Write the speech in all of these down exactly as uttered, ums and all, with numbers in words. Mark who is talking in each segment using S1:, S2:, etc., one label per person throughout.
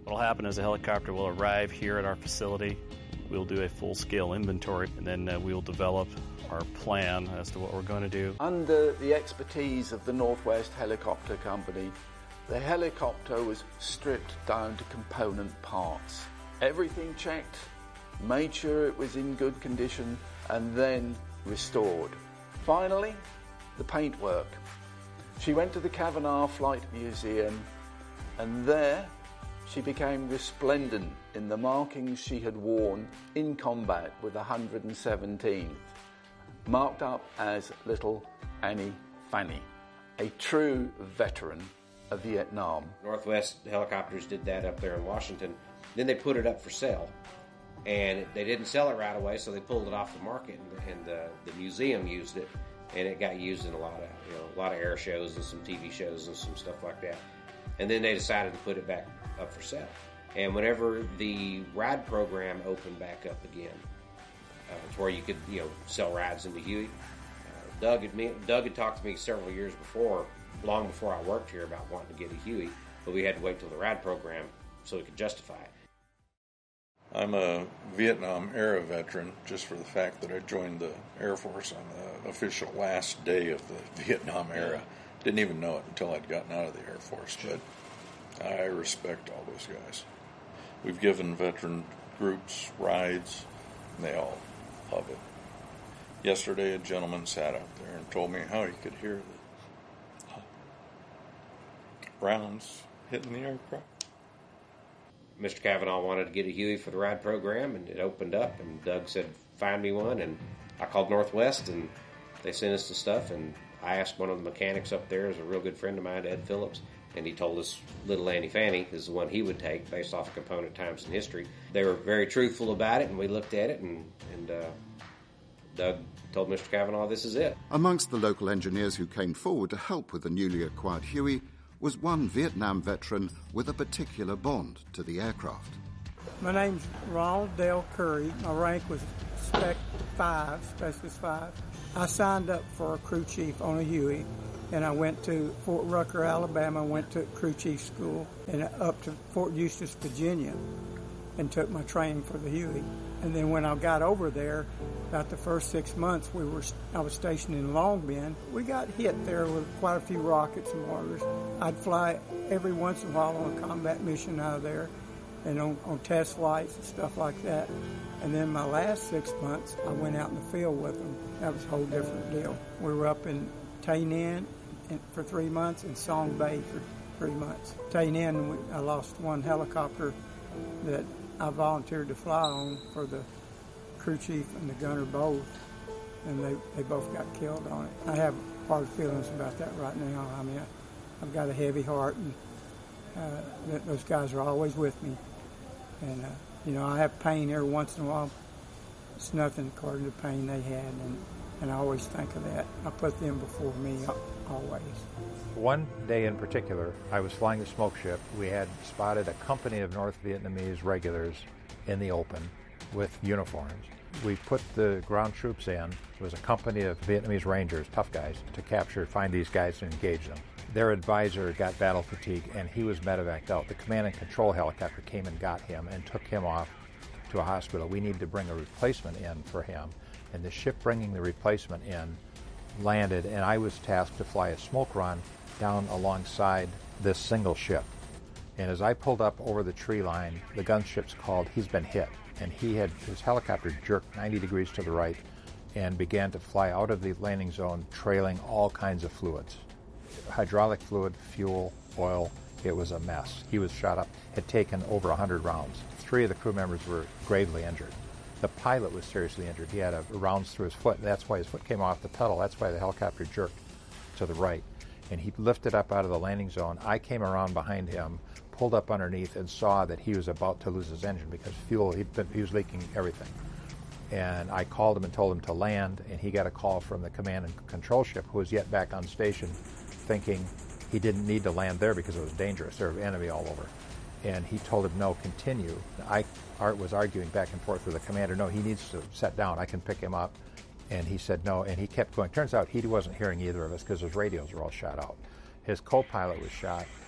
S1: What will happen is a helicopter will arrive here at our facility. We'll do a full-scale inventory, and then uh, we'll develop our plan as to what we're going to do.
S2: Under the expertise of the Northwest Helicopter Company, the helicopter was stripped down to component parts. Everything checked, made sure it was in good condition, and then restored. Finally, the paintwork. She went to the Cavanaugh Flight Museum, and there she became resplendent in the markings she had worn in combat with the one hundred seventeenth, marked up as Little Annie Fanny, a true veteran of Vietnam.
S3: Northwest Helicopters did that up there in Washington. Then they put it up for sale, and they didn't sell it right away, so they pulled it off the market, and, and the, the museum used it, and it got used in a lot of you know a lot of air shows and some T V shows and some stuff like that. And then they decided to put it back up for sale. And whenever the ride program opened back up again, uh, to where you could you know sell rides into Huey, uh, Doug had me, Doug had talked to me several years before, long before I worked here, about wanting to get a Huey, but we had to wait till the ride program so we could justify it.
S4: I'm a Vietnam era veteran, just for the fact that I joined the Air Force on the official last day of the Vietnam era. Didn't even know it until I'd gotten out of the Air Force, but I respect all those guys. We've given veteran groups rides, and they all love it. Yesterday, a gentleman sat out there and told me how he could hear the rounds hitting the aircraft.
S3: Mister Cavanaugh wanted to get a Huey for the ride program, and it opened up, and Doug said, find me one, and I called Northwest, and they sent us the stuff, and I asked one of the mechanics up there, is a real good friend of mine, Ed Phillips, and he told us Little Annie Fanny is the one he would take based off of component times and history. They were very truthful about it, and we looked at it, and, and uh, Doug told Mister Cavanaugh this is it.
S5: Amongst the local engineers who came forward to help with the newly acquired Huey was one Vietnam veteran with a particular bond to the aircraft.
S6: My name's Ronald Dale Curry. My rank was Spec five, Specialist five. I signed up for a crew chief on a Huey, and I went to Fort Rucker, Alabama, went to crew chief school, and up to Fort Eustis, Virginia, and took my training for the Huey. And then when I got over there, about the first six months, we were I was stationed in Long Bend. We got hit there with quite a few rockets and mortars. I'd fly every once in a while on a combat mission out of there, and on, on test flights and stuff like that. And then my last six months, I went out in the field with them. That was a whole different deal. We were up in Tay Ninh for three months and Song Bay for three months. Tay Ninh, we, I lost one helicopter that I volunteered to fly on for the crew chief and the gunner both, and they, they both got killed on it. I have hard feelings about that right now. I mean, I, I've got a heavy heart, and uh, th- those guys are always with me. And, uh, you know, I have pain every once in a while. It's nothing according to the pain they had, and, and I always think of that. I put them before me always.
S7: One day in particular, I was flying a smoke ship. We had spotted a company of North Vietnamese regulars in the open with uniforms. We put the ground troops in. It was a company of Vietnamese Rangers, tough guys, to capture, find these guys and engage them. Their advisor got battle fatigue, and he was medevaced out. The command and control helicopter came and got him and took him off to a hospital. We needed to bring a replacement in for him, and the ship bringing the replacement in landed, and I was tasked to fly a smoke run down alongside this single ship. And as I pulled up over the tree line, the gunship's called, he's been hit. And he had, his helicopter jerked ninety degrees to the right and began to fly out of the landing zone, trailing all kinds of fluids. Hydraulic fluid, fuel, oil, it was a mess. He was shot up, had taken over one hundred rounds. Three of the crew members were gravely injured. The pilot was seriously injured. He had a, rounds through his foot. That's why his foot came off the pedal. That's why the helicopter jerked to the right. And he lifted up out of the landing zone. I came around behind him, pulled up underneath, and saw that he was about to lose his engine because fuel, he'd been, he was leaking everything. And I called him and told him to land, and he got a call from the command and control ship, who was yet back on station, thinking he didn't need to land there because it was dangerous. There were enemy all over. And he told him, no, continue. I Art was arguing back and forth with the commander, no, he needs to set down, I can pick him up. And he said no, and he kept going. Turns out he wasn't hearing either of us because his radios were all shot out. His co-pilot was shot,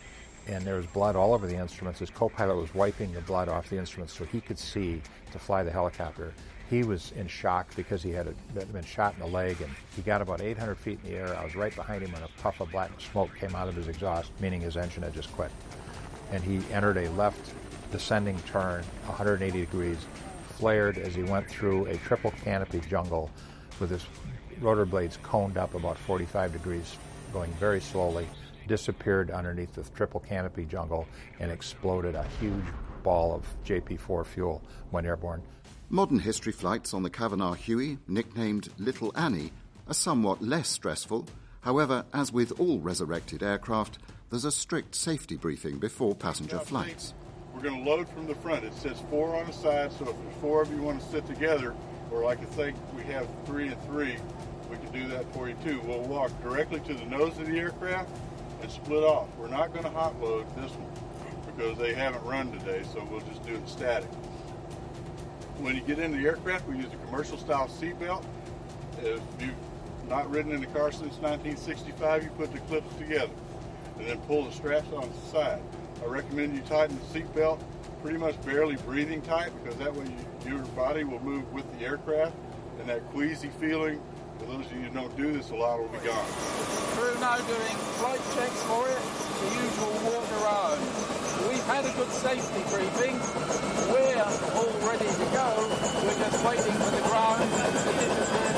S7: and there was blood all over the instruments. His co-pilot was wiping the blood off the instruments so he could see to fly the helicopter. He was in shock because he had a, been shot in the leg, and he got about eight hundred feet in the air. I was right behind him, and a puff of black smoke came out of his exhaust, meaning his engine had just quit. And he entered a left descending turn, one hundred eighty degrees, flared as he went through a triple canopy jungle with his rotor blades coned up about forty-five degrees, going very slowly, disappeared underneath the triple canopy jungle, and exploded a huge ball of J P four fuel when airborne.
S5: Modern history flights on the Cavanagh Huey, nicknamed Little Annie, are somewhat less stressful. However, as with all resurrected aircraft, there's a strict safety briefing before passenger flights.
S8: We're going to load from the front. It says four on the side, so if there's four of you want to sit together, or like I think we have three and three, we can do that for you too. We'll walk directly to the nose of the aircraft and split off. We're not going to hot load this one because they haven't run today, so we'll just do it static. When you get into the aircraft, we use a commercial style seatbelt. If you've not ridden in a car since nineteen sixty-five, you put the clips together and then pull the straps on the side. I recommend you tighten the seatbelt pretty much barely breathing tight, because that way you, your body will move with the aircraft, and that queasy feeling, for those of you who don't do this a lot, will be gone.
S2: We're now doing flight checks for it, the usual walk around. We've had a good safety briefing. We're all ready to go. We're just waiting for the ground and the